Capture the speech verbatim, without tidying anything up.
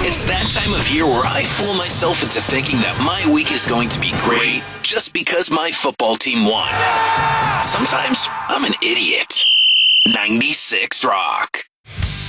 It's that time of year where I fool myself into thinking that my week is going to be great just because my football team won. Sometimes I'm an idiot. ninety-six Rock.